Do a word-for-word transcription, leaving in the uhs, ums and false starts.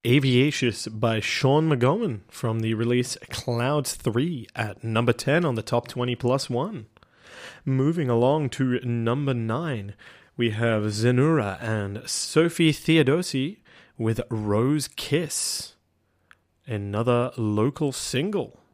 Aviacious by Sean McGowan from the release Clouds three at number ten on the top twenty plus one. Moving along to number nine, we have Zenura and Sophie Theodosi with Rose Kiss, another local single.